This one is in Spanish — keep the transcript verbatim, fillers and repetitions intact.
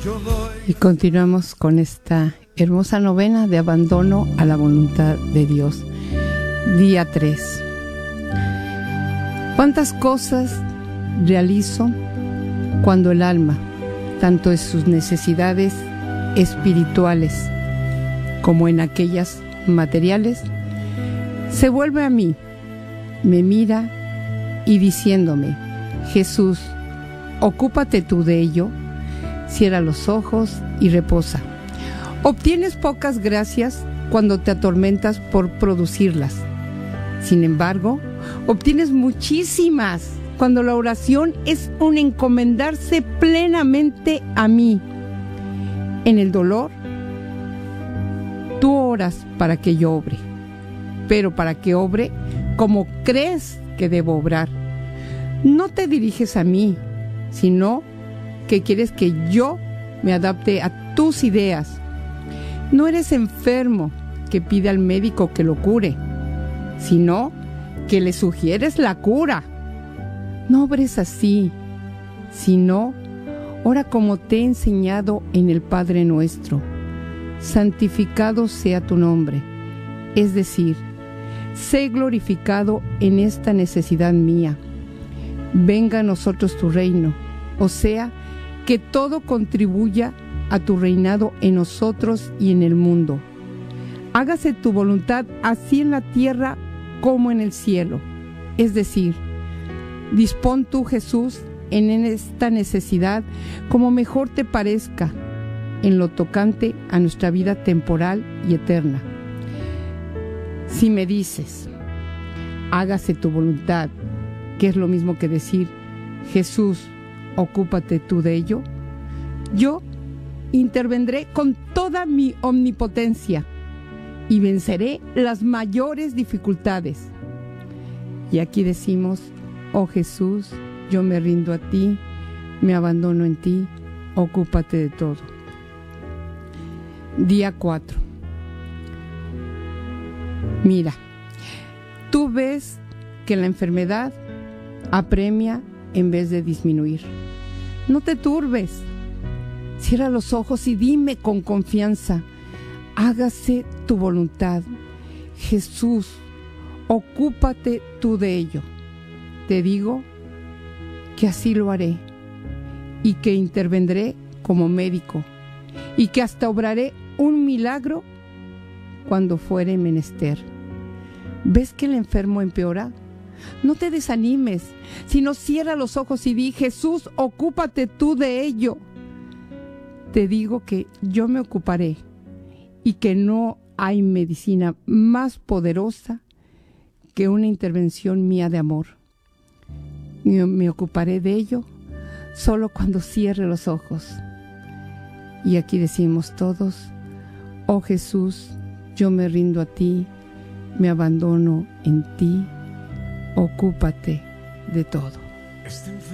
Y continuamos con esta hermosa novena de abandono a la voluntad de Dios. Día tres. ¿Cuántas cosas realizo cuando el alma, tanto en sus necesidades espirituales como en aquellas materiales, se vuelve a mí, me mira y diciéndome: Jesús, ocúpate tú de ello? Cierra los ojos y reposa. Obtienes pocas gracias cuando te atormentas por producirlas. Sin embargo, obtienes muchísimas cuando la oración es un encomendarse plenamente a mí. En el dolor, tú oras para que yo obre, pero para que obre como crees que debo obrar. No te diriges a mí, sino que quieres que yo me adapte a tus ideas. No eres enfermo que pide al médico que lo cure, sino que le sugieres la cura. No obres así, sino ora como te he enseñado en el Padre Nuestro. Santificado sea tu nombre, es decir, sé glorificado en esta necesidad mía. Venga a nosotros tu reino, o sea, que todo contribuya a tu reinado en nosotros y en el mundo. Hágase tu voluntad así en la tierra como en el cielo. Es decir, dispón tú, Jesús, en esta necesidad como mejor te parezca, en lo tocante a nuestra vida temporal y eterna. Si me dices, hágase tu voluntad, que es lo mismo que decir, Jesús, ocúpate tú de ello, yo intervendré con toda mi omnipotencia y venceré las mayores dificultades. Y aquí decimos, oh Jesús, yo me rindo a ti, me abandono en ti, ocúpate de todo. Día cuatro. Mira, tú ves que la enfermedad apremia en vez de disminuir. No te turbes. Cierra los ojos y dime con confianza, hágase tu voluntad. Jesús, ocúpate tú de ello. Te digo que así lo haré y que intervendré como médico y que hasta obraré un milagro cuando fuere menester. ¿Ves que el enfermo empeora? No te desanimes, sino cierra los ojos y di, Jesús, ocúpate tú de ello. Te digo que yo me ocuparé y que no hay medicina más poderosa que una intervención mía de amor. Yo me ocuparé de ello solo cuando cierre los ojos. Y aquí decimos todos, oh Jesús, yo me rindo a ti, me abandono en ti, ocúpate de todo.